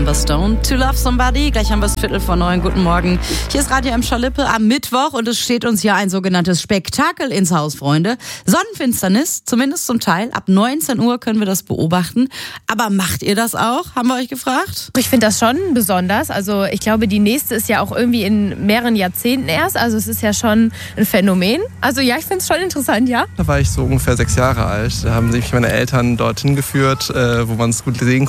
haben wir Stone. To Love Somebody. Gleich haben wir es 8:45. Guten Morgen. Hier ist Radio M. Schalippe am Mittwoch und es steht uns hier ein sogenanntes Spektakel ins Haus, Freunde. Sonnenfinsternis, zumindest zum Teil. Ab 19 Uhr können wir das beobachten. Aber macht ihr das auch? Haben wir euch gefragt? Ich finde das schon besonders. Also ich glaube, die nächste ist ja auch irgendwie in mehreren Jahrzehnten erst. Also es ist ja schon ein Phänomen. Also ja, ich finde es schon interessant, ja. Da war ich so ungefähr 6 Jahre alt. Da haben sich meine Eltern dorthin geführt, wo man es gut sehen